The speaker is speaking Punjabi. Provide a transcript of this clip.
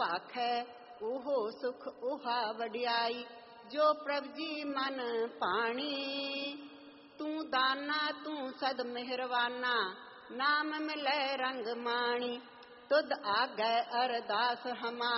ਭਾਖੈ ਓਹੋ ਸੁਖ ਓਹਾ ਵਡਿਆਈ। ਜੋ ਪ੍ਰਭ ਜੀ ਮਨ ਭਾਣੀ ਤੂੰ ਦਾਨਾ ਤੂੰ ਸਦ ਮਿਹਰਵਾਨਾ ਨਾਮ ਮਿਲੈ ਰੰਗ ਮਾਣੀ। ਤੁਧ ਆਗੈ ਅਰਦਾਸ ਹਮਾਰੀ